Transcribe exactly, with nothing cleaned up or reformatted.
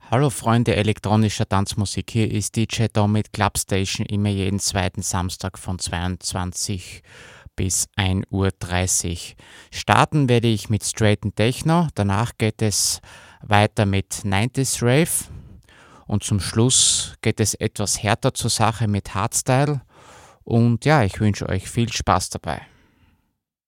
Hallo Freunde elektronischer Tanzmusik, hier ist D J Dom mit Clubstation, immer jeden zweiten Samstag von zweiundzwanzig bis ein Uhr dreißig. Starten werde ich mit Straighten Techno, danach geht es weiter mit neunziger Rave und zum Schluss geht es etwas härter zur Sache mit Hardstyle und ja, ich wünsche euch viel Spaß dabei.